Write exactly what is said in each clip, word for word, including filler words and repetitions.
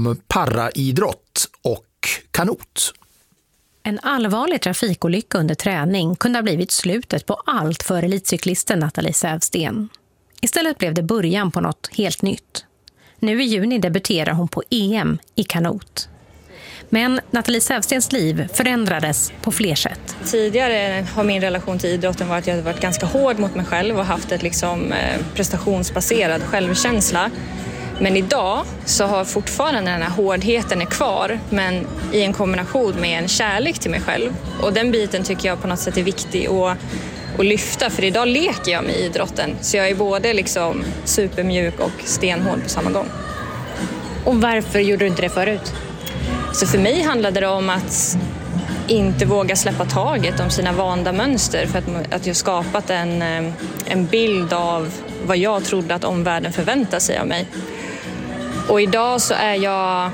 om paraidrott och kanot. En allvarlig trafikolycka under träning kunde ha blivit slutet på allt för elitcyklisten Nathalie Sävsten. Istället blev det början på något helt nytt. Nu i juni debuterar hon på E M i kanot. Men Nathalie Sävstens liv förändrades på fler sätt. Tidigare har min relation till idrotten varit att jag har varit ganska hård mot mig själv och haft ett liksom prestationsbaserad självkänsla. Men idag så har fortfarande den här hårdheten är kvar, men i en kombination med en kärlek till mig själv. Och den biten tycker jag på något sätt är viktig att, att lyfta, för idag leker jag med idrotten. Så jag är både liksom supermjuk och stenhård på samma gång. Och varför gjorde du inte det förut? Så för mig handlade det om att inte våga släppa taget om sina vanda mönster, för att, att jag skapat en, en bild av vad jag trodde att omvärlden förväntar sig av mig. Och idag så är jag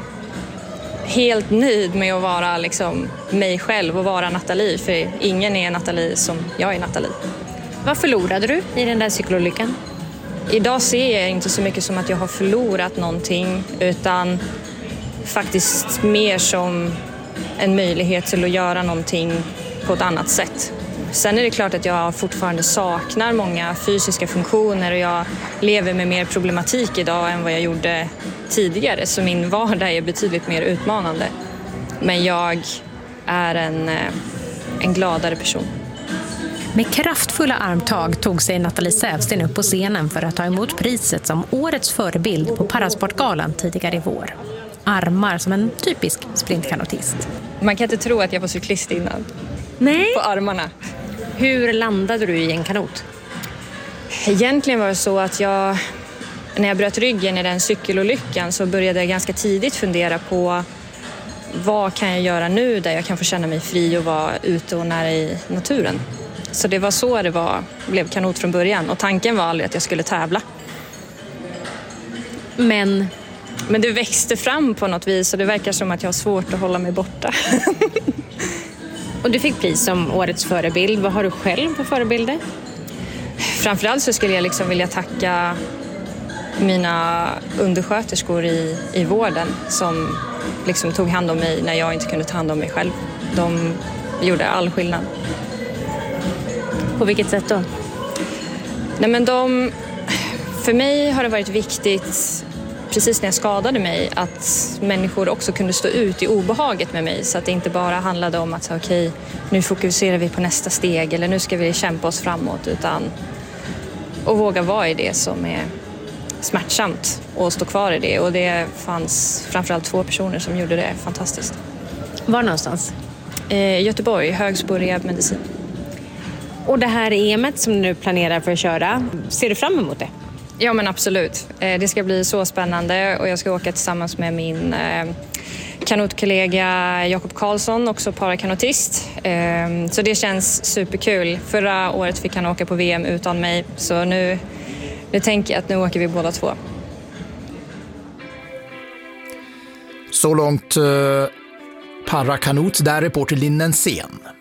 helt nöjd med att vara liksom mig själv och vara Nathalie, för ingen är Nathalie som jag är Nathalie. Vad förlorade du i den där cykelolyckan? Idag ser jag inte så mycket som att jag har förlorat någonting, utan faktiskt mer som en möjlighet till att göra någonting på ett annat sätt. Sen är det klart att jag fortfarande saknar många fysiska funktioner och jag lever med mer problematik idag än vad jag gjorde tidigare, så min vardag är betydligt mer utmanande. Men jag är en, en gladare person. Med kraftfulla armtag tog sig Nathalie Sävsten upp på scenen för att ta emot priset som årets förebild på Parasportgalan tidigare i vår. Armar som en typisk sprintkanotist. Man kan inte tro att jag var cyklist innan. Nej. På armarna. Hur landade du i en kanot? Egentligen var det så att jag, när jag bröt ryggen i den cykelolyckan, så började jag ganska tidigt fundera på vad kan jag göra nu där jag kan få känna mig fri och vara ute och nära i naturen. Så det var så det var, blev kanot från början, och tanken var aldrig att jag skulle tävla. Men... Men det växte fram på något vis och det verkar som att jag har svårt att hålla mig borta. Och du fick pris som årets förebild. Vad har du själv för förebilder? Framförallt så skulle jag liksom vilja tacka mina undersköterskor i, i vården som liksom tog hand om mig när jag inte kunde ta hand om mig själv. De gjorde all skillnad. På vilket sätt då? Nej, men de, för mig har det varit viktigt, precis när jag skadade mig, att människor också kunde stå ut i obehaget med mig, så att det inte bara handlade om att okej, okay, nu fokuserar vi på nästa steg eller nu ska vi kämpa oss framåt, utan att våga vara i det som är smärtsamt och stå kvar i det. Och det fanns framförallt två personer som gjorde det fantastiskt. Var någonstans? I Göteborg, Högsbo rehabmedicin. Och det här E M:et som du nu planerar för att köra, ser du fram emot det? Ja, men absolut. Det ska bli så spännande och jag ska åka tillsammans med min kanotkollega Jakob Karlsson, också parakanotist. Så det känns superkul. Förra året fick han åka på V M utan mig, så nu, nu tänker jag att nu åker vi båda två. Så långt eh, parakanot, där reporter Linnen Sen.